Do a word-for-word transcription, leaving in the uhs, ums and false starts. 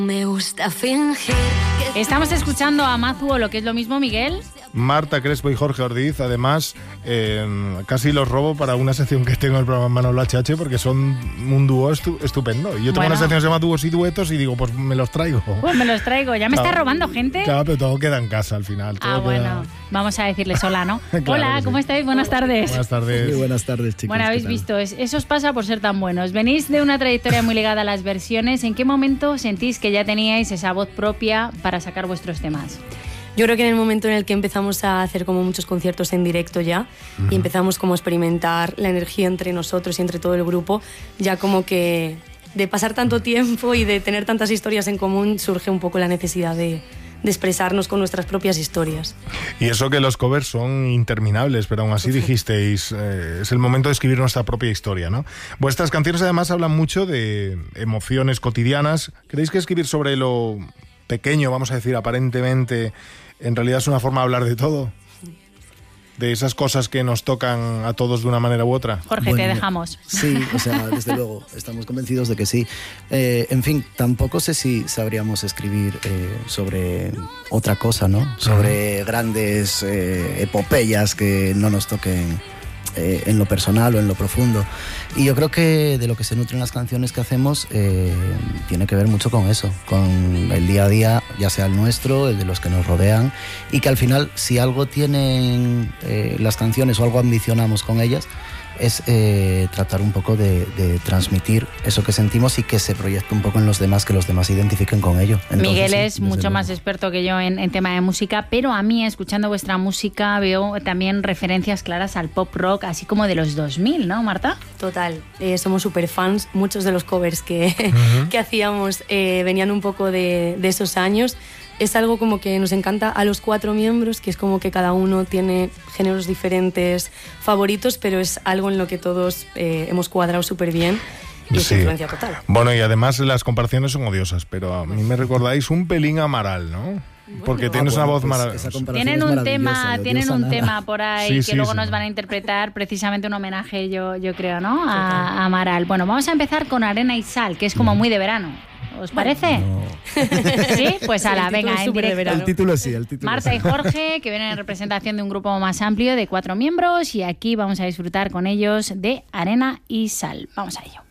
Me gusta fingir que... Estamos escuchando a Mazu, o lo que es lo mismo, Miguel. Marta Crespo y Jorge Ordiz, además, eh, casi los robo para una sección que tengo en el programa Manolo H H, porque son un dúo estu- estupendo. Y yo tengo Bueno. una sección que se llama Dúos y Duetos y digo, pues me los traigo. Pues me los traigo. ¿Ya me Claro. está robando gente? Claro, pero todo queda en casa al final. Todo Ah, bueno. queda... Vamos a decirles hola, ¿no? Claro Hola, que sí. ¿cómo estáis? Buenas tardes. Buenas tardes. Muy buenas tardes, chicos. Bueno, habéis ¿qué tal? visto, es- eso os pasa por ser tan buenos. Venís de una trayectoria muy ligada a las versiones. ¿En qué momento sentís que ya teníais esa voz propia para sacar vuestros temas? Yo creo que en el momento en el que empezamos a hacer como muchos conciertos en directo ya uh-huh. y empezamos como a experimentar la energía entre nosotros y entre todo el grupo, ya como que de pasar tanto tiempo y de tener tantas historias en común surge un poco la necesidad de, de expresarnos con nuestras propias historias. Y eso que los covers son interminables, pero aún así dijisteis, eh, es el momento de escribir nuestra propia historia, ¿no? Vuestras canciones además hablan mucho de emociones cotidianas. ¿Creéis que escribir sobre lo pequeño, vamos a decir, aparentemente, en realidad es una forma de hablar de todo? De esas cosas que nos tocan a todos de una manera u otra. Jorge, Bueno, te dejamos. Sí, o sea, desde luego, estamos convencidos de que sí. Eh, en fin, tampoco sé si sabríamos escribir eh, sobre otra cosa, ¿no? Sobre grandes eh, epopeyas que no nos toquen eh, en lo personal o en lo profundo. Y yo creo que de lo que se nutren las canciones que hacemos eh, tiene que ver mucho con eso, con el día a día, ya sea el nuestro, el de los que nos rodean, y que al final, si algo tienen eh, las canciones o algo ambicionamos con ellas, es eh, tratar un poco de, de transmitir eso que sentimos y que se proyecte un poco en los demás, que los demás se identifiquen con ello. Entonces, Miguel sí, es desde mucho luego. más experto que yo en, en tema de música, pero a mí, escuchando vuestra música, veo también referencias claras al pop rock, así como de los dos mil, ¿no, Marta? Total, eh, somos súper fans. Muchos de los covers que, uh-huh. que hacíamos eh, venían un poco de, de esos años. Es algo como que nos encanta a los cuatro miembros, que es como que cada uno tiene géneros diferentes favoritos, pero es algo en lo que todos eh, hemos cuadrado súper bien y es sí. influencia total. Bueno, y además las comparaciones son odiosas, pero a mí me recordáis un pelín a Amaral, ¿no? Porque Bueno, tienes ah, una bueno, voz pues maravillosa. Tienen un tema, tienen un nada. tema por ahí sí, que sí, luego sí. nos van a interpretar, precisamente un homenaje, yo, yo creo, ¿no? A, a Amaral. Bueno, vamos a empezar con Arena y Sal, que es como muy de verano. ¿Os parece? No. Sí, pues a la Sí, el título venga, es en súper de directo. verano. El título sí, el título Marta sí. y Jorge, que vienen en representación de un grupo más amplio de cuatro miembros, y aquí vamos a disfrutar con ellos de Arena y Sal. Vamos a ello.